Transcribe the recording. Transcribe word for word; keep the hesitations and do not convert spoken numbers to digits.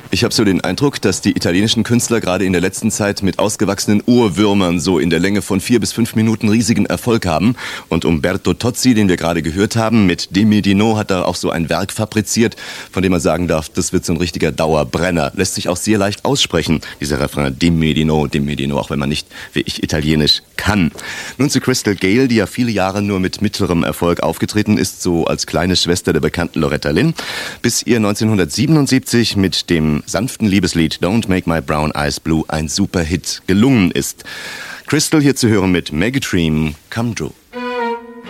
Ich habe so den Eindruck, dass die italienischen Künstler gerade in der letzten Zeit mit ausgewachsenen Ohrwürmern so in der Länge von vier bis fünf Minuten riesigen Erfolg haben. Und Umberto Tozzi, den wir gerade gehört haben, mit Dimmi di No hat da auch so ein Werk fabriziert, von dem man sagen darf, das wird so ein richtiger Dauerbrenner. Lässt sich auch sehr leicht aussprechen, dieser Refrain Dimmi di No, Dimmi di No, auch wenn man nicht, wie ich, Italienisch kann. Nun zu Crystal Gayle, die ja viele Jahre nur mit mittlerem Erfolg aufgetreten ist, so als kleine Schwester der bekannten Loretta Lynn, bis ihr neunzehnhundertsiebenundsiebzig mit dem sanften Liebeslied Don't Make My Brown Eyes Blue ein Superhit gelungen ist. Crystal hier zu hören mit Maggie Dream, Come True.